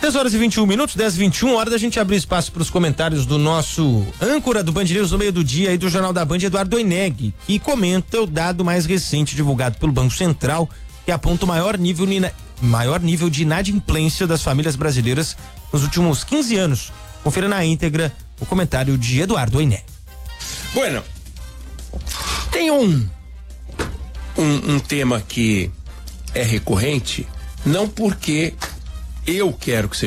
10h21, 10h21, hora da gente abrir espaço para os comentários do nosso âncora do Band News no meio do dia e do Jornal da Band, Eduardo Oineg, que comenta o dado mais recente divulgado pelo Banco Central, que aponta o maior nível de inadimplência das famílias brasileiras nos últimos 15 anos. Confira na íntegra o comentário de Eduardo Oineg. Bueno, tem um tema que é recorrente, não porque eu quero que seja